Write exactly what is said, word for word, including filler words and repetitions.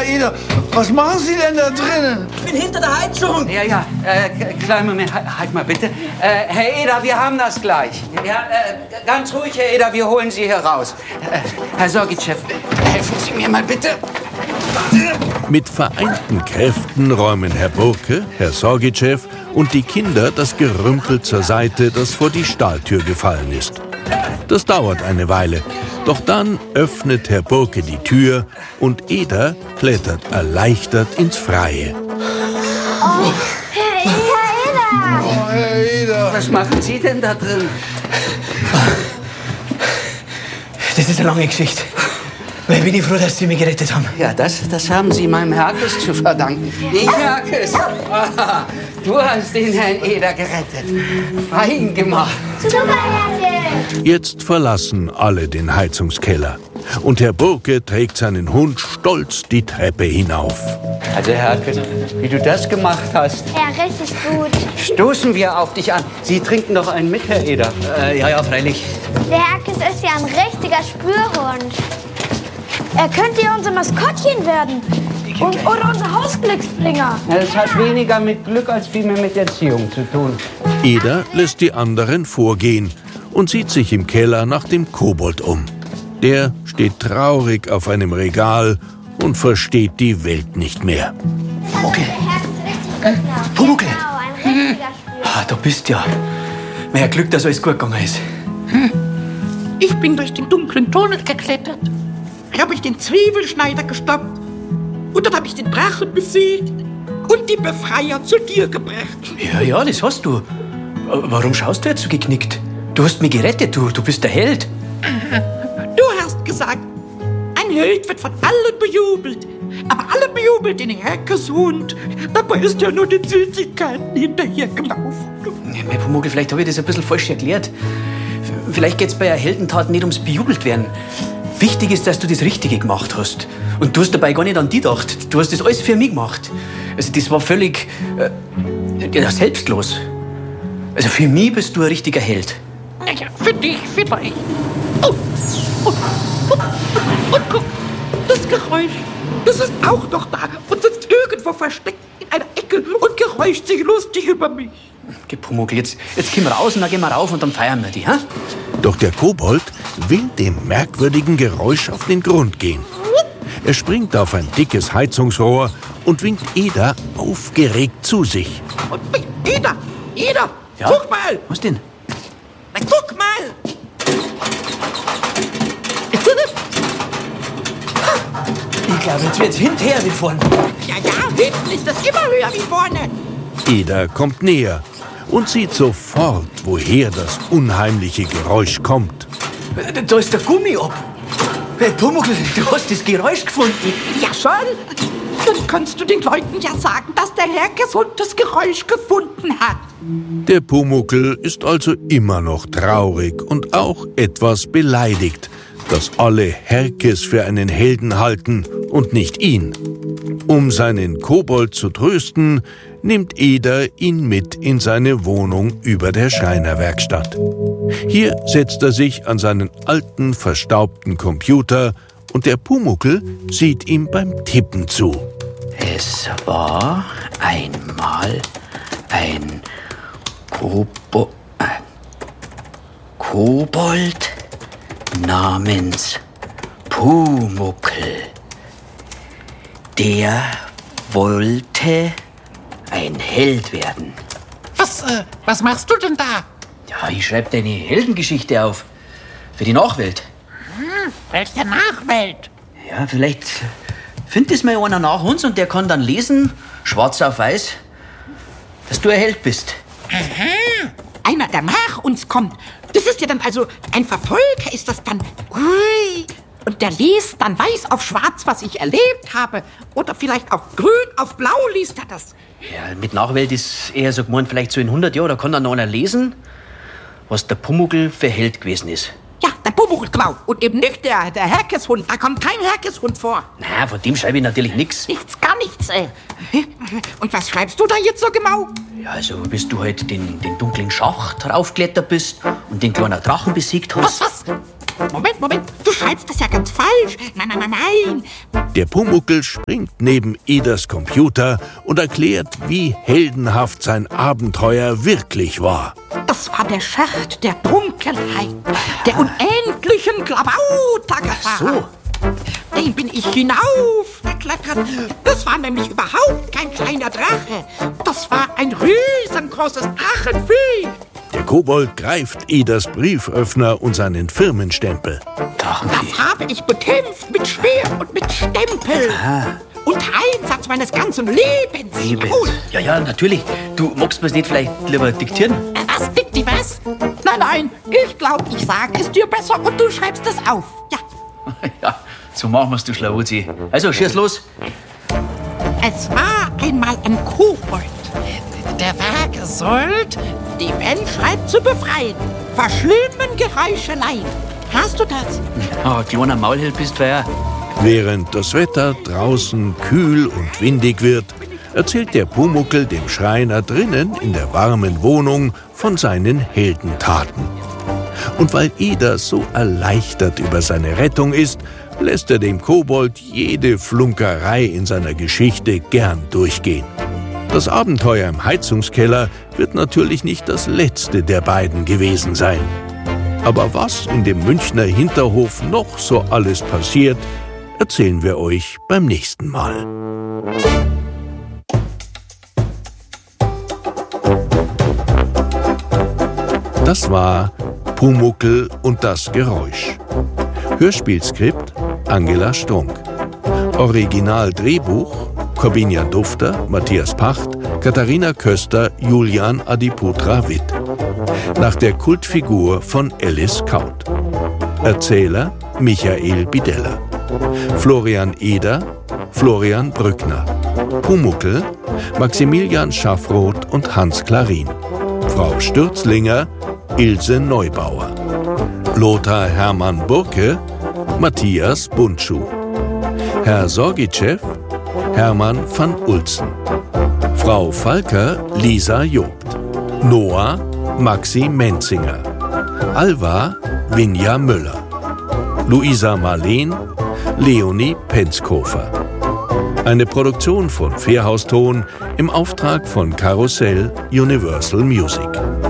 Herr Eder, was machen Sie denn da drinnen? Ich bin hinter der Heizung. Ja, ja, äh, kleinen Moment, halt mal bitte. Äh, Herr Eder, wir haben das gleich. Ja, äh, ganz ruhig, Herr Eder, wir holen Sie hier raus. Äh, Herr Sorgi-Chef, helfen Sie mir mal bitte. Mit vereinten Kräften räumen Herr Burke, Herr Sorgi-Chef und die Kinder das Gerümpel zur Seite, das vor die Stahltür gefallen ist. Das dauert eine Weile, doch dann öffnet Herr Burke die Tür und Eder klettert erleichtert ins Freie. Oh, Herr Eder! Oh, Herr Eder! Was machen Sie denn da drin? Das ist eine lange Geschichte. Ich bin froh, dass Sie mich gerettet haben. Ja, das, das haben Sie meinem Herkes zu verdanken. Ich, Herkes, ah, du hast den Herrn Eder gerettet. Fein gemacht. Super, Herkes! Jetzt verlassen alle den Heizungskeller. Und Herr Burke trägt seinen Hund stolz die Treppe hinauf. Also, Herkes, wie du das gemacht hast, Ja, richtig gut. stoßen wir auf dich an. Sie trinken doch einen mit, Herr Eder. Äh, ja, ja, freilich. Der Herkes ist ja ein richtiger Spürhund. Er könnte ja unser Maskottchen werden. Und, oder unser Hausglücksbringer. Es hat weniger mit Glück als vielmehr mit Erziehung zu tun. Eder lässt die anderen vorgehen und sieht sich im Keller nach dem Kobold um. Der steht traurig auf einem Regal und versteht die Welt nicht mehr. Pumuckl. Äh, Pumuckl. Genau, ein richtiger Spürhund. Ah, du bist ja. Mehr Glück, dass alles gut gegangen ist. Ich bin durch den dunklen Tunnel geklettert. Da habe ich den Zwiebelschneider gestoppt. Und dann habe ich den Drachen besiegt und die Befreier zu dir gebracht. Ja, ja, das hast du. Aber warum schaust du jetzt so geknickt? Du hast mich gerettet, du, du bist der Held. Du hast gesagt, ein Held wird von allen bejubelt. Aber alle bejubelt den Herkeshund. Dabei ist er nur den Süßigkeiten hinterhergelaufen. Ja, mein Pumuckl, vielleicht habe ich das ein bisschen falsch erklärt. Vielleicht geht es bei einer Heldentat nicht ums Bejubeltwerden. Wichtig ist, dass du das Richtige gemacht hast. Und du hast dabei gar nicht an die gedacht. Du hast das alles für mich gemacht. Also das war völlig äh, ja, selbstlos. Also für mich bist du ein richtiger Held. Naja, für dich vielleicht. Oh, oh, oh, und guck, das Geräusch, das ist auch noch da und sitzt irgendwo versteckt in einer Ecke und geräuscht sich lustig über mich. Geh, Pumuckl, jetzt, jetzt gehen wir raus und dann gehen wir rauf und dann feiern wir die, ha? Doch der Kobold will dem merkwürdigen Geräusch auf den Grund gehen. Er springt auf ein dickes Heizungsrohr und winkt Eder aufgeregt zu sich. Und Eder, Eder, Ja? guck mal, Was denn? guck mal. Ich glaube, jetzt wird's hinterher wie vorne. Ja, ja, hinten ist das immer höher wie vorne. Eder kommt näher und sieht sofort, woher das unheimliche Geräusch kommt. Da ist der Gummi ab. Hey, Pumuckl, du hast das Geräusch gefunden. Ja, schon. Dann kannst du den Leuten ja sagen, dass der Herkeshund das Geräusch gefunden hat. Der Pumuckl ist also immer noch traurig und auch etwas beleidigt, dass alle Herkes für einen Helden halten und nicht ihn. Um seinen Kobold zu trösten, nimmt Eder ihn mit in seine Wohnung über der Schreinerwerkstatt. Hier setzt er sich an seinen alten, verstaubten Computer und der Pumuckl sieht ihm beim Tippen zu. Es war einmal ein Kobo äh, Kobold namens Pumuckl. Der wollte ein Held werden. Was, äh, was machst du denn da? Ja, ich schreibe deine Heldengeschichte auf. Für die Nachwelt. Hm, welche Nachwelt? Ja, vielleicht findet es mal einer nach uns und der kann dann lesen, schwarz auf weiß, dass du ein Held bist. Aha, einer, der nach uns kommt. Das ist ja dann also ein Verfolger, ist das dann. Ui. Und der liest dann weiß auf schwarz, was ich erlebt habe. Oder vielleicht auf grün, auf blau liest er das. Ja, mit Nachwelt ist eher so gemeint, vielleicht so in hundert Jahren, da kann dann noch einer lesen, was der Pumuckl für Held gewesen ist. Ja, der Pumuckl, genau. Und eben nicht der, der Herkeshund. Da kommt kein Herkeshund vor. Na, von dem schreibe ich natürlich nichts. Nichts, gar nichts, ey. Und was schreibst du da jetzt so genau? Ja, also bis du halt den, den dunklen Schacht raufgeklettert bist und den kleinen Drachen besiegt Was, hast. was? Moment, Moment, du schreibst das ja ganz falsch. Nein, nein, nein, nein. Der Pumuckl springt neben Edas Computer und erklärt, wie heldenhaft sein Abenteuer wirklich war. Das war der Schacht der Dunkelheit, der unendlichen Klabautergefahr. So. Den bin ich hinaufgeklettert. Das war nämlich überhaupt kein kleiner Drache. Das war ein riesengroßes Drachenvieh. Der Kobold greift Edas Brieföffner und seinen Firmenstempel. Drachenvieh. Das habe ich bekämpft mit Schwert und mit Stempel. Aha. Und Einsatz meines ganzen Lebens. Lebens. Jawohl. Ja, ja, natürlich. Du magst mir's nicht vielleicht lieber diktieren? Äh, Was, Dikti, was? Nein, nein, ich glaube, ich sage es dir besser und du schreibst es auf. Ja. Ja, so machen wir's, du Schlawuzi. Also, schieß los. Es war einmal ein Kobold. Der war gesollt, die Menschheit zu befreien. Vor schlimmen Geheucheleien. Hast du das? Ah, kleiner Maulhild bist du ja. Während das Wetter draußen kühl und windig wird, erzählt der Pumuckl dem Schreiner drinnen in der warmen Wohnung von seinen Heldentaten. Und weil Eda so erleichtert über seine Rettung ist, lässt er dem Kobold jede Flunkerei in seiner Geschichte gern durchgehen. Das Abenteuer im Heizungskeller wird natürlich nicht das letzte der beiden gewesen sein. Aber was in dem Münchner Hinterhof noch so alles passiert, erzählen wir euch beim nächsten Mal. Das war Pumuckl und das Geräusch. Hörspielskript Angela Strunk. Originaldrehbuch Corbinian Dufter, Matthias Pacht, Katharina Köster, Julian Adiputra Witt. Nach der Kultfigur von Alice Kaut. Erzähler Michael Bidella. Florian Eder, Florian Brückner. Pumuckl Maximilian Schaffroth und Hans Klarin. Frau Stürzlinger Ilse Neubauer. Lothar Hermann Burke Matthias Bundschuh. Herr Sorgitschew Hermann van Ulzen. Frau Falker Lisa Jobt. Noah Maxi Menzinger. Alva Vinja Müller. Luisa Marleen Leonie Penzkofer. Eine Produktion von Fairhaus Ton im Auftrag von Karussell Universal Music.